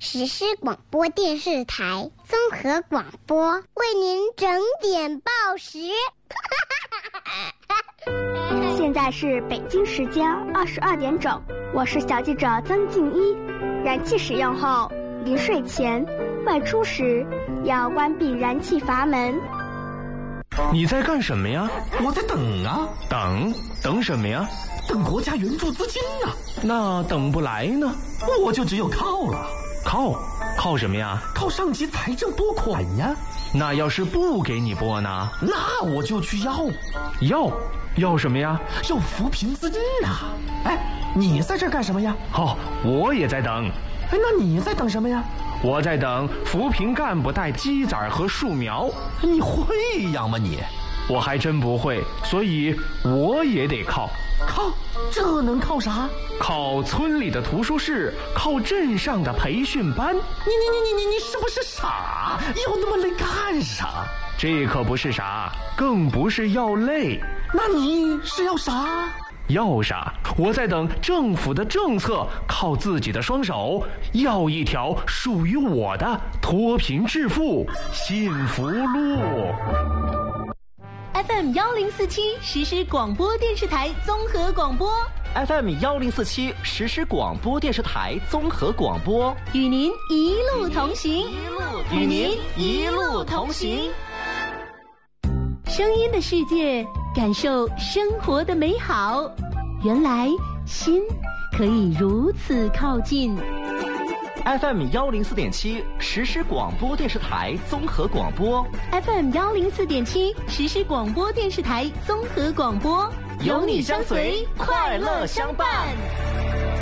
实施广播电视台综合广播，为您整点报时。 现在是北京时间22点整，我是小记者曾静一。燃气使用后，临睡前、外出时要关闭燃气阀门。 你在干什么呀？ 我在等啊。 等什么呀？ 等国家援助资金啊。 那等不来呢？ 我就只有靠了。 靠什么呀？ 靠上级财政拨款呀。 那要是不给你拨呢？ 那我就去要什么呀？ 要扶贫资金啊。哎，你在这干什么呀？ 我也在等。 哎，那你在等什么呀？ 我在等扶贫干部带鸡仔和树苗。 你会养吗你？ 我还真不会，所以我也得靠。 这能靠啥？ 靠村里的图书室，靠镇上的培训班。 你是不是傻？要那么累干啥？ 这可不是傻，更不是要累。 那你是要啥？ 要啥？我在等政府的政策，靠自己的双手，要一条属于我的脱贫致富幸福路。 FM 1047实施广播电视台综合广播。 FM 1047实施广播电视台综合广播， 与您一路同行， 与您一路同行。 声音的世界，感受生活的美好。原来心可以如此靠近。 FM 104.7实施广播电视台综合广播。 FM 104.7实施广播电视台综合广播， 有你相随，快乐相伴。